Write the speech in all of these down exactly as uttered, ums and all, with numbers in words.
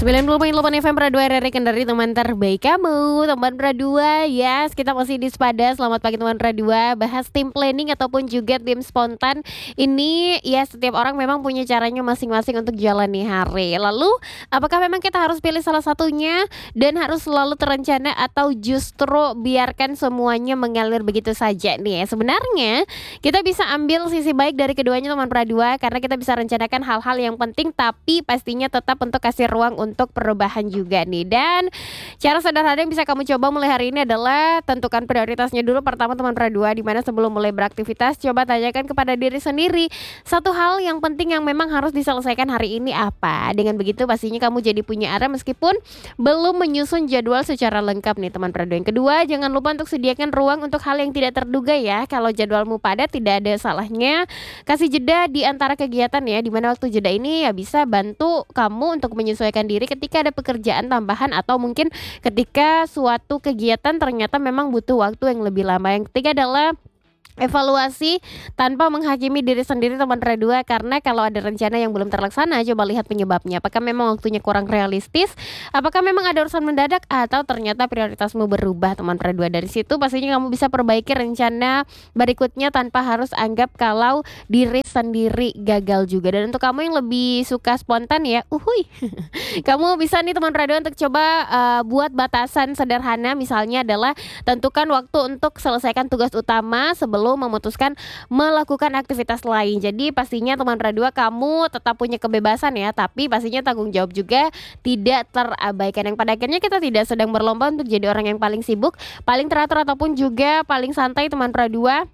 sembilan puluh koma delapan F M Pradua R R I Kendari, teman terbaik kamu, teman Pradua. Yes, kita masih di Sepada. Selamat pagi teman Pradua. Bahas tim planning ataupun juga tim spontan. Ini ya setiap orang memang punya caranya masing-masing untuk jalani hari. Lalu, apakah memang kita harus pilih salah satunya dan harus selalu terencana atau justru biarkan semuanya mengalir begitu saja nih? Sebenarnya kita bisa ambil sisi baik dari keduanya teman Pradua, karena kita bisa rencanakan hal-hal yang penting tapi pastinya tetap untuk kasih ruang untuk perubahan juga nih. Dan cara sederhana yang bisa kamu coba mulai hari ini adalah tentukan prioritasnya dulu. Pertama teman Pradua, dimana sebelum mulai beraktivitas coba tanyakan kepada diri sendiri satu hal yang penting yang memang harus diselesaikan hari ini apa. Dengan begitu pastinya kamu jadi punya arah meskipun belum menyusun jadwal secara lengkap nih teman Pradua. Yang kedua, jangan lupa untuk sediakan ruang untuk hal yang tidak terduga ya. Kalau jadwalmu padat, tidak ada salahnya kasih jeda di antara kegiatan ya, dimana waktu jeda ini ya bisa bantu kamu untuk menyesuaikan diri ketika ada pekerjaan tambahan atau mungkin ketika suatu kegiatan ternyata memang butuh waktu yang lebih lama. Yang ketiga adalah evaluasi tanpa menghakimi diri sendiri teman Pradua, karena kalau ada rencana yang belum terlaksana, coba lihat penyebabnya. Apakah memang waktunya kurang realistis? Apakah memang ada urusan mendadak? Atau ternyata prioritasmu berubah teman Pradua? Dari situ pastinya kamu bisa perbaiki rencana berikutnya tanpa harus anggap kalau diri sendiri gagal juga. Dan untuk kamu yang lebih suka spontan ya, uhuy, kamu bisa nih teman Pradua untuk coba uh, buat batasan sederhana. Misalnya adalah tentukan waktu untuk selesaikan tugas utama sebelum memutuskan melakukan aktivitas lain. Jadi pastinya teman Pradua kamu tetap punya kebebasan ya, tapi pastinya tanggung jawab juga tidak terabaikan. Yang pada akhirnya kita tidak sedang berlomba untuk jadi orang yang paling sibuk, paling teratur ataupun juga paling santai teman Pradua.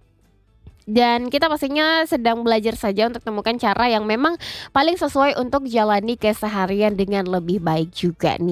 Dan kita pastinya sedang belajar saja untuk temukan cara yang memang paling sesuai untuk jalani keseharian dengan lebih baik juga nih.